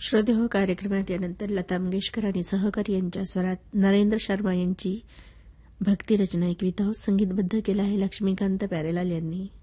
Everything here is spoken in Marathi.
श्रोते हो कार्यक्रमात यानंतर लता मंगेशकर आणि सहकारी यांच्या स्वरात नरेंद्र शर्मा यांची भक्तिरचना ऐकवित आहोत. संगीतबद्ध केला आहे लक्ष्मीकांत प्यारेलाल यांनी.